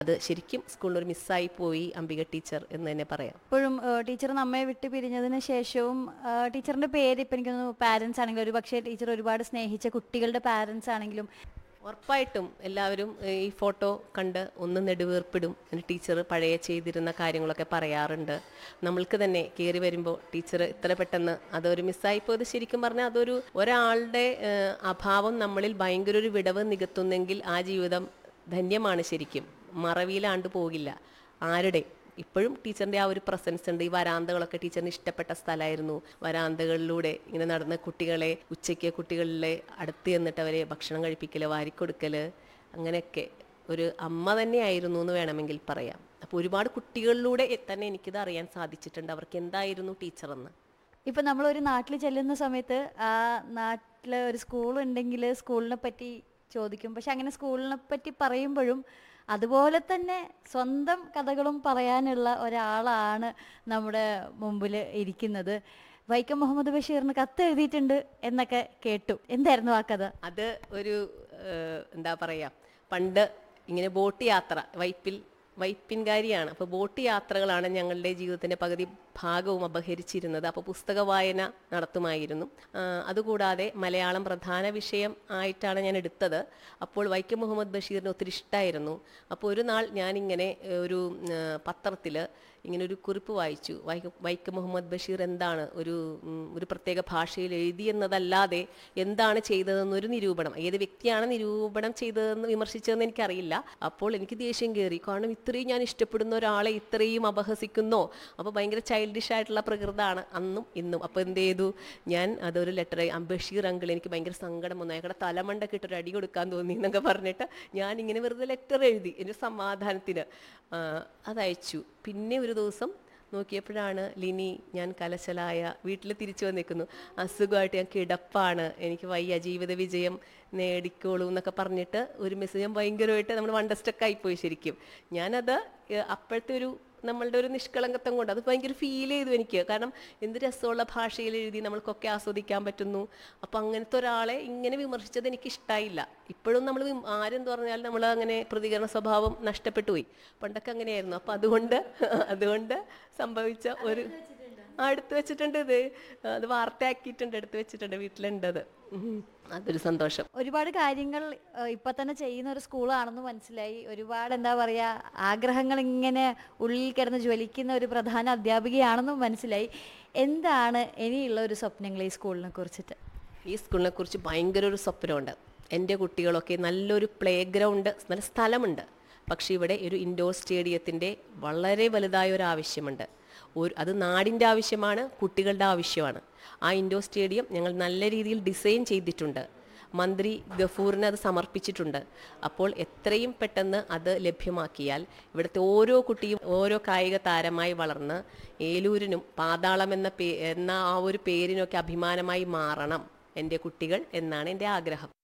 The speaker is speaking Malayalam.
അത് ശരിക്കും സ്കൂളിൽ ഒരു മിസ്സായി പോയി അംബിക ടീച്ചർ എന്ന് തന്നെ പറയാം. ഇപ്പോഴും ടീച്ചർ നമ്മെ വിട്ട് പിരിഞ്ഞതിന് ശേഷവും ടീച്ചറിന്റെ പേര് ഇപ്പം എനിക്ക് തോന്നുന്നു പാരൻസ് ആണെങ്കിലും ഒരു പക്ഷേ ടീച്ചർ ഒരുപാട് സ്നേഹിച്ച കുട്ടികളുടെ പാരൻസ് ആണെങ്കിലും ഉറപ്പായിട്ടും എല്ലാവരും ഈ ഫോട്ടോ കണ്ട് ഒന്ന് നെടുവീർപ്പിടും. ടീച്ചർ പഴയ ചെയ്തിരുന്ന കാര്യങ്ങളൊക്കെ പറയാറുണ്ട്. നമ്മൾക്ക് തന്നെ കയറി വരുമ്പോൾ ടീച്ചർ ഇത്ര പെട്ടെന്ന് അതൊരു മിസ്സായിപ്പോയത് ശരിക്കും പറഞ്ഞാൽ അതൊരു ഒരാളുടെ അഭാവം നമ്മളിൽ ഭയങ്കര ഒരു വിടവ് നികത്തുന്നെങ്കിൽ ആ ജീവിതം ധന്യമാണ്. ശരിക്കും മറവിയിലാണ്ട് പോകില്ല ആരുടെ. ഇപ്പോഴും ടീച്ചറിൻ്റെ ആ ഒരു പ്രസൻസ് ഉണ്ട്. ഈ വരാന്തകളൊക്കെ ടീച്ചറിന് ഇഷ്ടപ്പെട്ട സ്ഥലമായിരുന്നു. വരാന്തകളിലൂടെ ഇങ്ങനെ നടന്ന കുട്ടികളെ ഉച്ചയ്ക്ക് കുട്ടികളിലെ അടുത്ത് ചെന്നിട്ട് അവരെ ഭക്ഷണം കഴിപ്പിക്കൽ, വാരിക്കൊടുക്കൽ, അങ്ങനെയൊക്കെ ഒരു അമ്മ തന്നെയായിരുന്നു എന്ന് വേണമെങ്കിൽ പറയാം. അപ്പോൾ ഒരുപാട് കുട്ടികളിലൂടെ തന്നെ എനിക്കിത് അറിയാൻ സാധിച്ചിട്ടുണ്ട് അവർക്ക് എന്തായിരുന്നു ടീച്ചറെന്ന്. ഇപ്പം നമ്മളൊരു നാട്ടിൽ ചെല്ലുന്ന സമയത്ത് ആ നാട്ടിൽ ഒരു സ്കൂൾ ഉണ്ടെങ്കിൽ സ്കൂളിനെ പറ്റി ചോദിക്കും. പക്ഷെ അങ്ങനെ സ്കൂളിനെ പറ്റി പറയുമ്പോഴും അതുപോലെ തന്നെ സ്വന്തം കഥകളും പറയാനുള്ള ഒരാളാണ് നമ്മുടെ മുമ്പിൽ ഇരിക്കുന്നത്. വൈക്കം മുഹമ്മദ് ബഷീറിന് കത്ത് എഴുതിയിട്ടുണ്ട് എന്നൊക്കെ കേട്ടു. എന്തായിരുന്നു ആ കഥ? അത് ഒരു എന്താ പറയുക, പണ്ട് ഇങ്ങനെ ബോട്ട് യാത്ര, വൈപ്പിൻകാരിയാണ്. അപ്പോൾ ബോട്ട് യാത്രകളാണ് ഞങ്ങളുടെ ജീവിതത്തിൻ്റെ പകുതി ഭാഗവും അപഹരിച്ചിരുന്നത്. അപ്പോൾ പുസ്തക വായന നടത്തുമായിരുന്നു. അതുകൂടാതെ മലയാളം പ്രധാന വിഷയം ആയിട്ടാണ് ഞാൻ എടുത്തത്. അപ്പോൾ വൈക്കം മുഹമ്മദ് ബഷീറിന് ഒത്തിരി ഇഷ്ടമായിരുന്നു. അപ്പോൾ ഒരു നാൾ ഞാനിങ്ങനെ ഒരു പത്രത്തിൽ ഇങ്ങനെ ഒരു കുറിപ്പ് വായിച്ചു. വൈക്കം മുഹമ്മദ് ബഷീർ എന്താണ് ഒരു പ്രത്യേക ഭാഷയിൽ എഴുതിയെന്നതല്ലാതെ എന്താണ് ചെയ്തതെന്നൊരു നിരൂപണം, ഏത് വ്യക്തിയാണ് നിരൂപണം ചെയ്തതെന്ന് വിമർശിച്ചതെന്ന് എനിക്കറിയില്ല. അപ്പോൾ എനിക്ക് ദേഷ്യം കയറി. കാരണം ഇത്രയും ഞാൻ ഇഷ്ടപ്പെടുന്ന ഒരാളെ ഇത്രയും അപഹസിക്കുന്നോ? അപ്പോൾ ഭയങ്കര ചൈൽഡിഷ് ആയിട്ടുള്ള പ്രകൃതമാണ് അന്നും ഇന്നും. അപ്പോൾ എന്ത് ചെയ്തു ഞാൻ, അതൊരു ലെറ്റർ, ബഷീർ അങ്കിൾ എനിക്ക് ഭയങ്കര സങ്കടം വന്നു, അയാളുടെ തലമണ്ടൊക്കെ ഇട്ടൊരു അടി കൊടുക്കാൻ തോന്നി എന്നൊക്കെ പറഞ്ഞിട്ട് ഞാനിങ്ങനെ വെറുതെ ലെറ്റർ എഴുതി എൻ്റെ സമാധാനത്തിന്. അതയച്ചു. പിന്നെ ഒരു ദിവസം നോക്കിയപ്പോഴാണ് ലിനി, ഞാൻ കലശലായ വീട്ടിൽ തിരിച്ചു വന്നിരിക്കുന്നു, അസുഖമായിട്ട് ഞാൻ കിടപ്പാണ്, എനിക്ക് വയ്യ, ജീവിത വിജയം നേടിക്കോളൂ എന്നൊക്കെ പറഞ്ഞിട്ട് ഒരു മെസ്സേജ്. ഞാൻ ഭയങ്കരമായിട്ട് നമ്മൾ വണ്ടസ്റ്റക്കായിപ്പോയി ശരിക്കും. ഞാനത് അപ്പോഴത്തെ നമ്മളുടെ ഒരു നിഷ്കളങ്കത്വം കൊണ്ട് അത് ഭയങ്കര ഫീൽ ചെയ്തു എനിക്ക്. കാരണം എന്ത് രസമുള്ള ഭാഷയിൽ എഴുതി നമ്മൾക്കൊക്കെ ആസ്വദിക്കാൻ പറ്റുന്നു. അപ്പം അങ്ങനത്തെ ഒരാളെ ഇങ്ങനെ വിമർശിച്ചത് എനിക്ക് ഇഷ്ടമായില്ല. ഇപ്പോഴും നമ്മൾ ആരെന്ത് പറഞ്ഞാലും നമ്മൾ അങ്ങനെ പ്രതികരണ സ്വഭാവം നഷ്ടപ്പെട്ടു പോയി. പണ്ടൊക്കെ അങ്ങനെയായിരുന്നു. അപ്പം അതുകൊണ്ട് സംഭവിച്ച ഒരു എടുത്തു വെച്ചിട്ടുണ്ട്. അത് വാർത്തയാക്കിയിട്ടുണ്ട്, എടുത്തു വെച്ചിട്ടുണ്ട്, വീട്ടിലുണ്ടത്. അതൊരു സന്തോഷം. ഒരുപാട് കാര്യങ്ങൾ ഇപ്പൊ തന്നെ ചെയ്യുന്ന ഒരു സ്കൂളാണെന്ന് മനസ്സിലായി. ഒരുപാട് എന്താ പറയാ, ആഗ്രഹങ്ങൾ ഇങ്ങനെ ഉള്ളിൽ കിടന്ന് ജ്വലിക്കുന്ന ഒരു പ്രധാന അധ്യാപികയാണെന്നും മനസ്സിലായി. എന്താണ് ഇനിയുള്ള ഒരു സ്വപ്നങ്ങൾ ഈ സ്കൂളിനെ കുറിച്ചിട്ട്? ഈ സ്കൂളിനെ കുറിച്ച് ഭയങ്കര ഒരു സ്വപ്നമുണ്ട്. എൻ്റെ കുട്ടികളൊക്കെ നല്ലൊരു പ്ലേ ഗ്രൗണ്ട്, നല്ല സ്ഥലമുണ്ട്. പക്ഷേ ഇവിടെ ഒരു ഇൻഡോർ സ്റ്റേഡിയത്തിൻ്റെ വളരെ വലുതായ ഒരു ആവശ്യമുണ്ട്. അത് നാടിൻ്റെ ആവശ്യമാണ്, കുട്ടികളുടെ ആവശ്യമാണ്. ആ ഇൻഡോർ സ്റ്റേഡിയം ഞങ്ങൾ നല്ല രീതിയിൽ ഡിസൈൻ ചെയ്തിട്ടുണ്ട്. മന്ത്രി ഗഫൂറിന് അത് സമർപ്പിച്ചിട്ടുണ്ട്. അപ്പോൾ എത്രയും പെട്ടെന്ന് അത് ലഭ്യമാക്കിയാൽ ഇവിടുത്തെ ഓരോ കുട്ടിയും ഓരോ കായിക താരമായി വളർന്ന് ഏലൂരിനും പാതാളം എന്ന ആ ഒരു പേരിനൊക്കെ അഭിമാനമായി മാറണം എൻ്റെ കുട്ടികൾ എന്നാണ് എൻ്റെ ആഗ്രഹം.